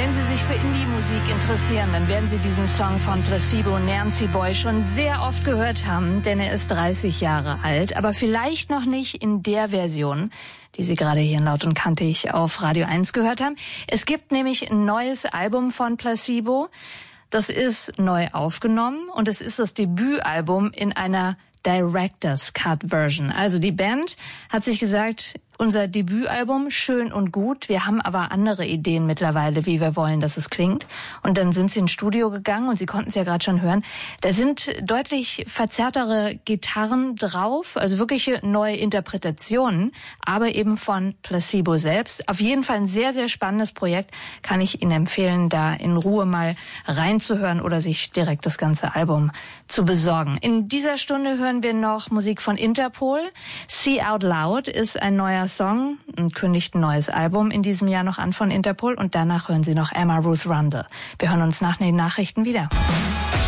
Wenn Sie sich für Indie-Musik interessieren, dann werden Sie diesen Song von Placebo, Nancy Boy, schon sehr oft gehört haben, denn er ist 30 Jahre alt, aber vielleicht noch nicht in der Version, die Sie gerade hier in Laut und Kantig auf Radio 1 gehört haben. Es gibt nämlich ein neues Album von Placebo, das ist neu aufgenommen und es ist das Debütalbum in einer Director's Cut Version. Also die Band hat sich gesagt, unser Debütalbum, schön und gut, wir haben aber andere Ideen mittlerweile, wie wir wollen, dass es klingt. Und dann sind sie ins Studio gegangen und Sie konnten es ja gerade schon hören. Da sind deutlich verzerrtere Gitarren drauf, also wirkliche neue Interpretationen, aber eben von Placebo selbst. Auf jeden Fall ein sehr, sehr spannendes Projekt, kann ich Ihnen empfehlen, da in Ruhe mal reinzuhören oder sich direkt das ganze Album zu besorgen. In dieser Stunde hören wir noch Musik von Interpol. See Out Loud ist ein neuer Song und kündigt ein neues Album in diesem Jahr noch an von Interpol und danach hören Sie noch Emma Ruth Rundle. Wir hören uns nach den Nachrichten wieder.